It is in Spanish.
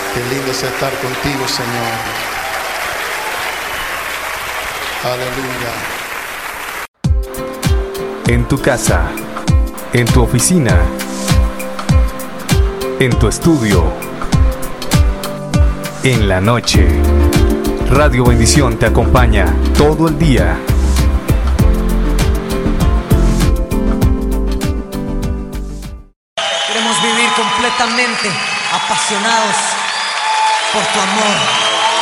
Qué lindo es estar contigo, Señor. Aleluya. En tu casa, en tu oficina, en tu estudio, en la noche. Radio Bendición te acompaña todo el día. Queremos vivir completamente apasionados por tu amor.